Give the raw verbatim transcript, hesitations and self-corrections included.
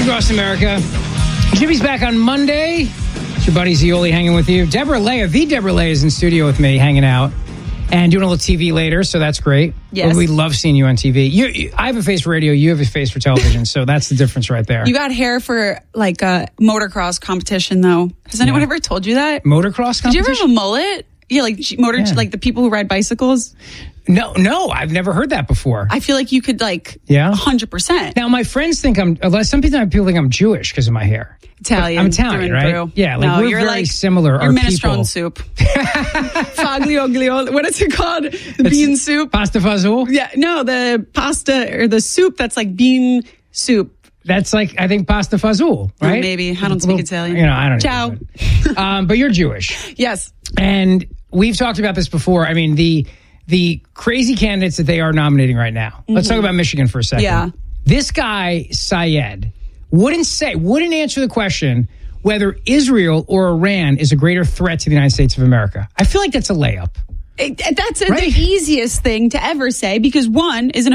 across America. Jimmy's back on Monday. It's your buddy Zioli hanging with you. Deborah Leah, the Deborah Leah, is in studio with me, hanging out and doing a little T V later, so that's great. Yes. We love seeing you on T V. You, you, I have a face for radio, you have a face for television, so that's the difference right there. You got hair for like a motocross competition, though. Has anyone Yeah. ever told you that? Motocross competition? Did you ever have a mullet? Yeah, like motor, Yeah. like the people who ride bicycles. No, no, I've never heard that before. I feel like you could like, Yeah? one hundred percent. Now, my friends think I'm, some people people think I'm Jewish because of my hair. Italian. I'm Italian, through right? and through. Yeah, like no, we're you're very like, similar. You're Our minestrone people. soup. Faglio, what is it called? The It's bean soup. Pasta fazool? Yeah, no, the pasta or the soup that's like bean soup. That's like, I think, pasta fazool, Oh, right? maybe. I don't speak Little- Italian. You know, I don't Ciao. know. But, um, but you're Jewish. Yes. And we've talked about this before. I mean, the the crazy candidates that they are nominating right now. Mm-hmm. Let's talk about Michigan for a second. Yeah. This guy, Syed, wouldn't say, wouldn't answer the question whether Israel or Iran is a greater threat to the United States of America. I feel like that's a layup. It, that's a, Right? the easiest thing to ever say because one is an